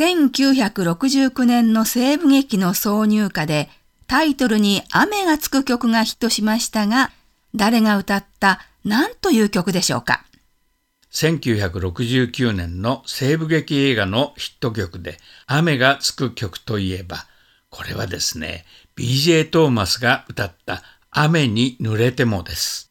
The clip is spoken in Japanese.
1969年の西部劇の挿入歌でタイトルに雨がつく曲がヒットしましたが、誰が歌った何という曲でしょうか。 1969年の西部劇映画のヒット曲で雨がつく曲といえば、これはですね、BJ トーマスが歌った雨に濡れてもです。